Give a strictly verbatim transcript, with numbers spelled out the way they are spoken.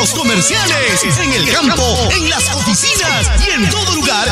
comerciales, en el campo, en las oficinas y en todo lugar